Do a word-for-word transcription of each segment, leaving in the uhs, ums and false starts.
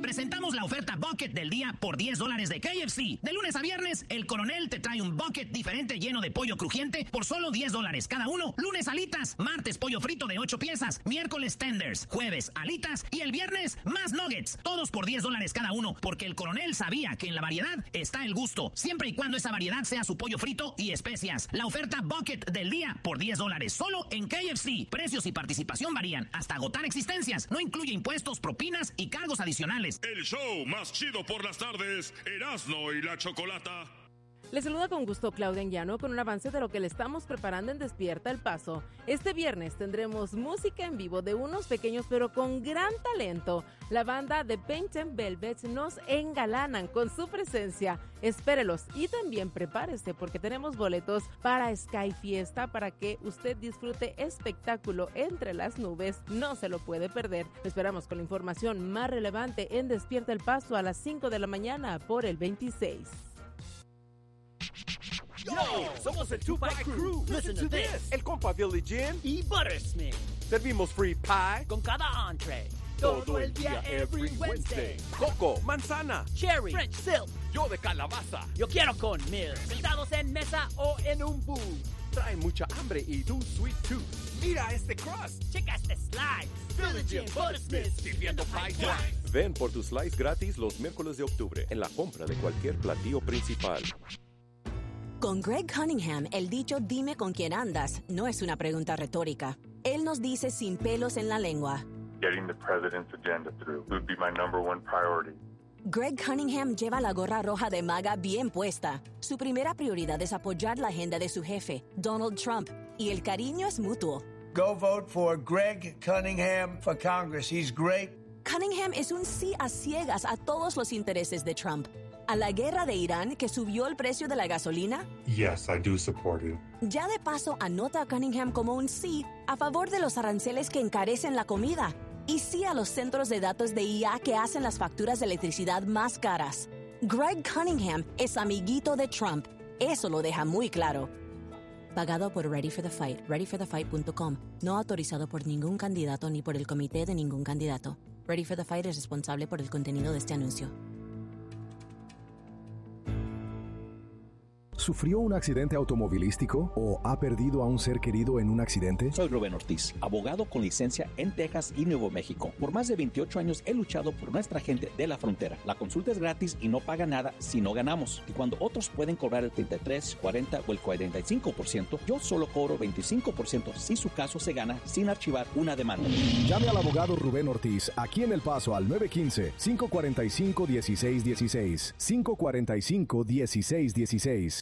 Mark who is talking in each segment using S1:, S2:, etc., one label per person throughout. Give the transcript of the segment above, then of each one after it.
S1: presentamos la oferta Bucket del día por diez dólares de K F C. De lunes a viernes, el Coronel te trae un bucket diferente lleno de pollo crujiente por solo diez dólares cada uno. Lunes alitas, martes pollo frito de ocho piezas, miércoles tenders, jueves alitas y el viernes más nuggets. Todos por diez dólares cada uno, porque el Coronel sabía que en la variedad está el gusto, siempre y cuando esa variedad sea su pollo frito y especias. La oferta Bucket del día por diez dólares, solo en K F C. Precios y participación varían hasta agotar existencias. No incluye impuestos, propinas y cargos adicionales.
S2: El show más chido por las tardes, Erasmo y la Chocolata.
S3: Les saluda con gusto Claudia Llano con un avance de lo que le estamos preparando en Despierta El Paso. Este viernes tendremos música en vivo de unos pequeños pero con gran talento. La banda de Painted Velvet nos engalanan con su presencia. Espérelos y también prepárese porque tenemos boletos para Sky Fiesta para que usted disfrute espectáculo entre las nubes. No se lo puede perder. Lo esperamos con la información más relevante en Despierta El Paso a las cinco de la mañana por el veintiséis.
S4: Yo, somos el Two-Pack Crew. Listen to this.
S5: El compa Billy Jim
S4: y Buttersmith.
S5: Servimos free pie
S4: con cada entree. Todo el día, every Wednesday.
S5: Coco, manzana,
S4: cherry, French silk.
S5: Yo de calabaza.
S4: Yo quiero con milk. Sentados en mesa o en un booth.
S5: Trae mucha hambre y tu sweet tooth. Mira este crust.
S4: Checa este slice. Billy Jim, Buttersmith, sirviendo pie twice.
S6: Ven por tu slice gratis los miércoles de octubre en la compra de cualquier platillo principal.
S7: Con Greg Cunningham, el dicho "dime con quién andas" no es una pregunta retórica. Él nos dice sin pelos en la lengua.
S8: Getting the president's agenda through would be my number one priority.
S7: Greg Cunningham lleva la gorra roja de MAGA bien puesta. Su primera prioridad es apoyar la agenda de su jefe, Donald Trump, y el cariño es mutuo.
S9: Go vote for Greg Cunningham for Congress. He's great.
S7: Cunningham es un sí a ciegas a todos los intereses de Trump. ¿A la guerra de Irán que subió el precio de la gasolina?
S8: Yes, I do support it.
S7: Ya de paso anota a Cunningham como un sí a favor de los aranceles que encarecen la comida y sí a los centros de datos de I A que hacen las facturas de electricidad más caras. Greg Cunningham es amiguito de Trump. Eso lo deja muy claro. Pagado por Ready for the Fight, ready for the fight punto com. No autorizado por ningún candidato ni por el comité de ningún candidato. Ready for the Fight es responsable por el contenido de este anuncio.
S10: ¿Sufrió un accidente automovilístico o ha perdido a un ser querido en un accidente?
S11: Soy Rubén Ortiz, abogado con licencia en Texas y Nuevo México. Por más de veintiocho años he luchado por nuestra gente de la frontera. La consulta es gratis y no paga nada si no ganamos. Y cuando otros pueden cobrar el treinta y tres, cuarenta o el cuarenta y cinco por ciento, yo solo cobro veinticinco por ciento si su caso se gana sin archivar una demanda.
S10: Llame al abogado Rubén Ortiz aquí en El Paso al nueve uno cinco, cinco cuatro cinco, uno seis uno seis, cinco cuatro cinco, uno seis uno seis.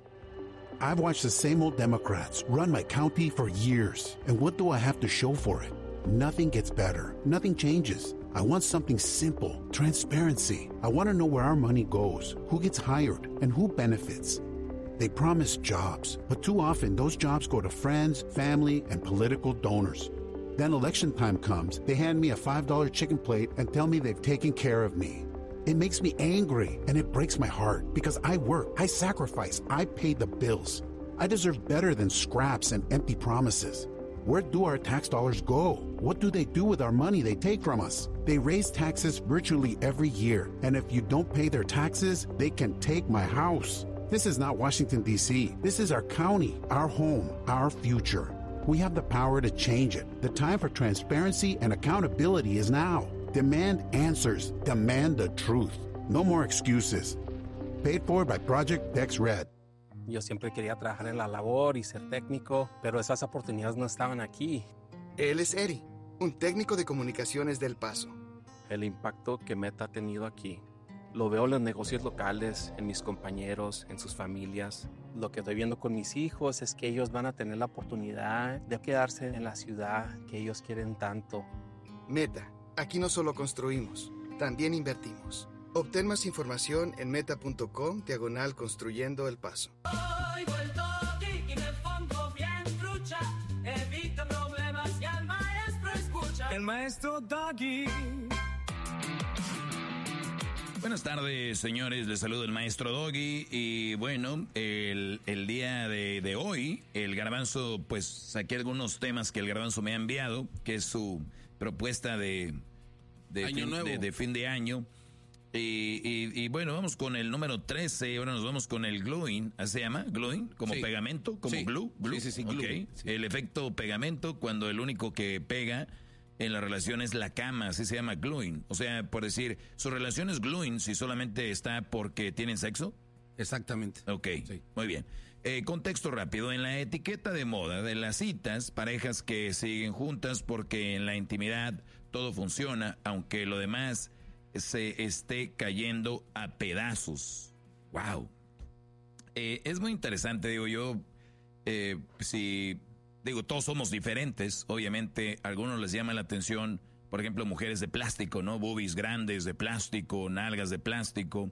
S12: I've watched the same old Democrats run my county for years. And what do I have to show for it? Nothing gets better. Nothing changes. I want something simple. Transparency. I want to know where our money goes, who gets hired, and who benefits. They promise jobs, but too often those jobs go to friends, family, and political donors. Then election time comes, they hand me a five dollar chicken plate and tell me they've taken care of me. It makes me angry and it breaks my heart because I work, I sacrifice, I pay the bills. I deserve better than scraps and empty promises. Where do our tax dollars go? What do they do with our money they take from us? They raise taxes virtually every year, and if you don't pay their taxes, they can take my house. This is not Washington, D C. This is our county, our home, our future. We have the power to change it. The time for transparency and accountability is now. Demand answers. Demand the truth. No more excuses. Paid for by Project Dex Red.
S13: Yo siempre quería trabajar en la labor y ser técnico, pero esas oportunidades no estaban aquí.
S14: Él es Eri, un técnico de comunicaciones del Paso.
S13: El impacto que Meta ha tenido aquí lo veo en los negocios locales, en mis compañeros, en sus familias. Lo que estoy viendo con mis hijos es que ellos van a tener la oportunidad de quedarse en la ciudad que ellos quieren tanto.
S14: Meta. Aquí no solo construimos, también invertimos. Obtén más información en meta.com diagonal construyendo el Paso.
S15: Hoy vuelto aquí y me pongo bien trucha. Evito problemas y al maestro escucha. El maestro Doggy.
S16: Buenas tardes, señores. Les saluda el maestro Doggy. Y bueno, el, el día de, de hoy, el Garbanzo, pues saqué algunos temas que el Garbanzo me ha enviado, que es su propuesta de, de,
S17: año
S16: fin,
S17: nuevo.
S16: De, de fin de año. Y, y, y bueno, vamos con el número trece, ahora nos vamos con el gluing, ¿se llama? ¿Gluing? ¿Como sí. pegamento? ¿Como sí. glue? glue?
S17: Sí, sí, sí, glue.
S16: Okay. Sí. El efecto pegamento, cuando el único que pega en la relación es la cama, así se llama gluing. O sea, por decir, ¿su relación es gluing si solamente está porque tienen sexo?
S17: Exactamente.
S16: Ok, sí. Muy bien. Eh, contexto rápido, en la etiqueta de moda de las citas, parejas que siguen juntas porque en la intimidad todo funciona, aunque lo demás se esté cayendo a pedazos. Wow. Eh, es muy interesante, digo yo, eh, si, digo, todos somos diferentes, obviamente, a algunos les llama la atención, por ejemplo, mujeres de plástico, ¿no? Boobies grandes de plástico, nalgas de plástico,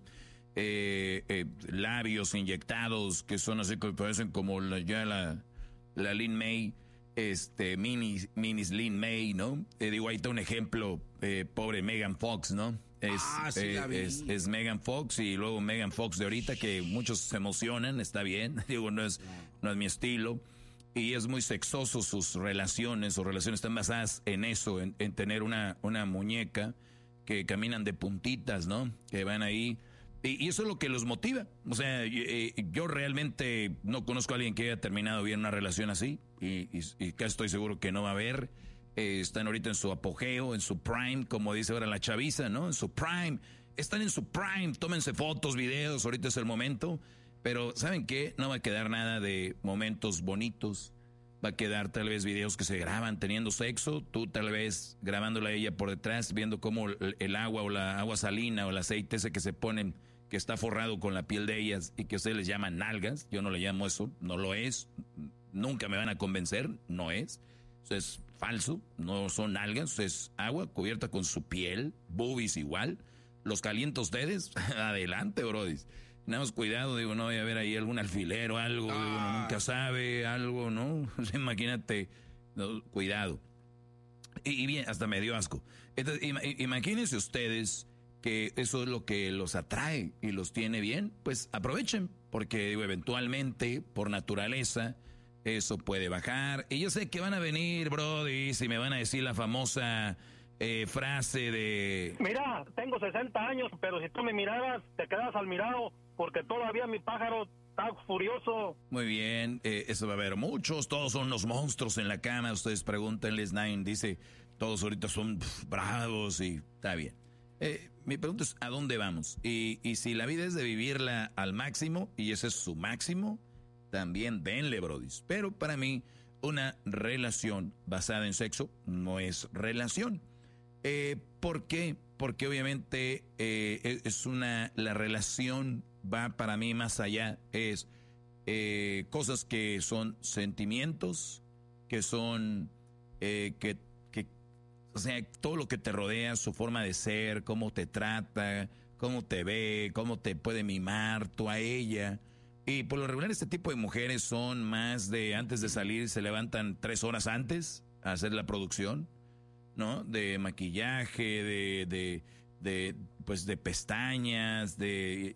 S16: eh, eh, labios inyectados, que son así, que parecen como la, ya la, la Lin May, este, mini, minis Lin May, ¿no? Eh, digo, ahí está un ejemplo, eh, pobre Megan Fox, ¿no? Es,
S17: ah, sí,
S16: eh, es, es Megan Fox y luego Megan Fox de ahorita, que muchos se emocionan, está bien, digo, no es, no es mi estilo. Y es muy sexoso sus relaciones, sus relaciones están basadas en eso, en, en tener una, una muñeca que caminan de puntitas, ¿no? Que van ahí. Y, y eso es lo que los motiva. O sea, yo, eh, yo realmente no conozco a alguien que haya terminado bien una relación así. Y, y, y casi estoy seguro que no va a haber. Eh, están ahorita en su apogeo, en su prime, como dice ahora la chaviza, ¿no? En su prime. Están en su prime. Tómense fotos, videos, ahorita es el momento. Pero, ¿saben qué? No va a quedar nada de momentos bonitos. Va a quedar tal vez videos que se graban teniendo sexo. Tú tal vez grabándola a ella por detrás, viendo cómo el, el agua o la agua salina o el aceite ese que se ponen, que está forrado con la piel de ellas y que ustedes les llaman nalgas. Yo no le llamo eso, no lo es. Nunca me van a convencer, no es. Eso es falso, no son nalgas, es agua cubierta con su piel, boobies igual. ¿Los calienta ustedes? Adelante, brodis. Nada más cuidado, digo, no voy a ver ahí algún alfiler o algo, ah. digo, uno nunca sabe, algo, ¿no? Imagínate, no, cuidado. Y, y bien, hasta me dio asco. Entonces, im, imagínense ustedes que eso es lo que los atrae y los tiene bien, pues aprovechen, porque digo, eventualmente, por naturaleza, eso puede bajar. Y yo sé que van a venir, brody, y me van a decir la famosa eh, frase de...
S18: Mira, tengo sesenta años, pero si tú me miraras, te quedas al mirado, porque todavía mi pájaro está furioso.
S16: Muy bien, eh, eso va a haber muchos, todos son unos monstruos en la cama. Ustedes pregúntenles, Nine dice, todos ahorita son pff, bravos y está bien. Eh, mi pregunta es, ¿a dónde vamos? Y, y si la vida es de vivirla al máximo, y ese es su máximo, también denle, brodis. Pero para mí, una relación basada en sexo no es relación. Eh, ¿Por qué? Porque obviamente eh, es una, la relación va para mí más allá, es eh, cosas que son sentimientos, que son, eh, que, que, o sea, todo lo que te rodea, su forma de ser, cómo te trata, cómo te ve, cómo te puede mimar tú a ella. Y por lo regular este tipo de mujeres son más de, antes de salir, se levantan tres horas antes a hacer la producción, ¿no? De maquillaje, de, de, de pues de pestañas, de,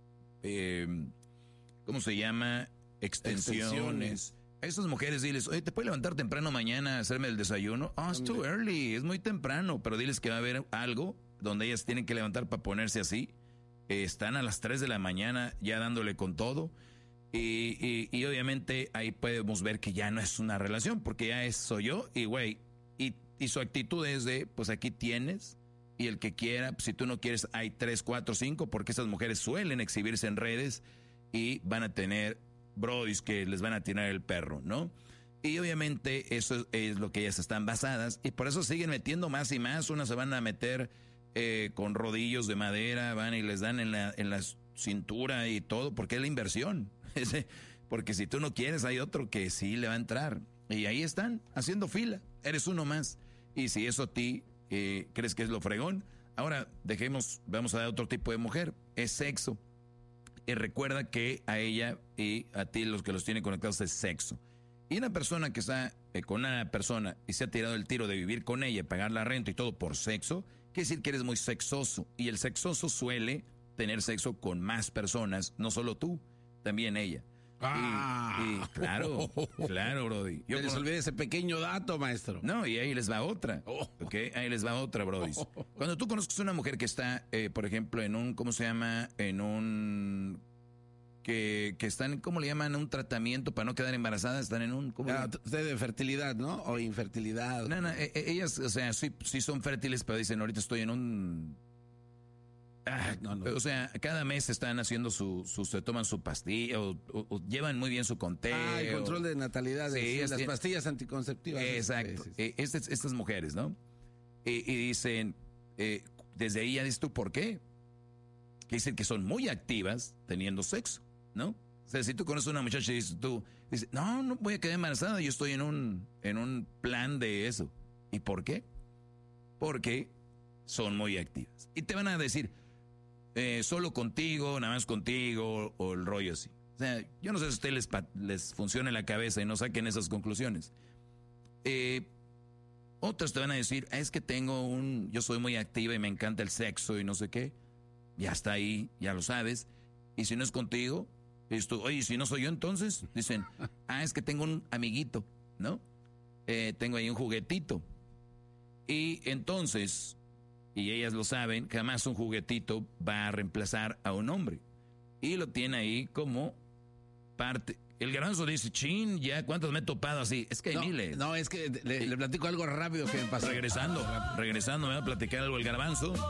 S16: eh, ¿cómo se llama? Extensiones. Extensiones. A esas mujeres diles, oye, ¿te puedes levantar temprano mañana a hacerme el desayuno? Oh, it's too early, es muy temprano, pero diles que va a haber algo donde ellas tienen que levantar para ponerse así. Eh, están a las tres de la mañana ya dándole con todo. Y, y, y obviamente ahí podemos ver que ya no es una relación, porque ya es soy yo y güey, y, y su actitud es de, pues aquí tienes, y el que quiera, pues, si tú no quieres, hay tres, cuatro, cinco, porque esas mujeres suelen exhibirse en redes y van a tener brodis que les van a tirar el perro, ¿no? Y obviamente eso es lo que ellas están basadas, y por eso siguen metiendo más y más. Unas se van a meter eh, con rodillos de madera, van y les dan en la, en la cintura y todo, porque es la inversión. Porque si tú no quieres, hay otro que sí le va a entrar. Y ahí están, haciendo fila. Eres uno más. Y si eso a ti eh, crees que es lo fregón, ahora dejemos, vamos a dar otro tipo de mujer. Es sexo. Y recuerda que a ella y a ti los que los tienen conectados es sexo. Y una persona que está eh, con una persona y se ha tirado el tiro de vivir con ella, pagar la renta y todo por sexo, quiere decir que eres muy sexoso. Y el sexoso suele tener sexo con más personas, no solo tú, también ella.
S17: Ah.
S16: Y, y claro, claro, Brody.
S17: Yo les olvidé ese pequeño dato, maestro.
S16: No, y ahí les va otra.
S17: Oh.
S16: ¿Ok? Ahí les va otra, Brody. Cuando tú conozcas a una mujer que está, eh, por ejemplo, en un, ¿cómo se llama? En un... Que, que están, ¿cómo le llaman? Un tratamiento para no quedar embarazadas. Están en un... ¿cómo
S17: ah, de fertilidad, ¿no? O infertilidad.
S16: No, no, eh, ellas, o sea, sí, sí son fértiles, pero dicen, ahorita estoy en un... Ah, no, no. O sea, cada mes están haciendo su, su se toman su pastilla o, o, o llevan muy bien su conteo.
S17: Ah, el control de natalidad,
S16: sí,
S17: sí, las
S16: tienen, pastillas
S17: anticonceptivas.
S16: Exacto.
S17: Sí, sí, sí.
S16: Eh, estas, estas mujeres, ¿no? Eh, y dicen, eh, desde ahí ya dices tú, ¿por qué? Que dicen que son muy activas teniendo sexo, ¿no? O sea, si tú conoces a una muchacha y dices tú, dices, no, no voy a quedar embarazada, yo estoy en un, en un plan de eso. ¿Y por qué? Porque son muy activas. Y te van a decir, Eh, solo contigo, nada más contigo, o el rollo así. O sea, yo no sé si a ustedes les, les funciona la cabeza y no saquen esas conclusiones. Eh, otras te van a decir, ah, es que tengo un, yo soy muy activa y me encanta el sexo y no sé qué. Ya está ahí, ya lo sabes. Y si no es contigo, esto, oye, si no soy yo entonces, dicen, ah, es que tengo un amiguito, ¿no? Eh, tengo ahí un juguetito. Y entonces... y ellas lo saben, jamás un juguetito va a reemplazar a un hombre. Y lo tiene ahí como parte. El Garbanzo dice, chin, ya, ¿cuántos me he topado así? Es que hay
S17: no,
S16: miles.
S17: No, es que le, le platico algo rápido que me pasó.
S16: Regresando, regresando, me va a platicar algo el Garbanzo.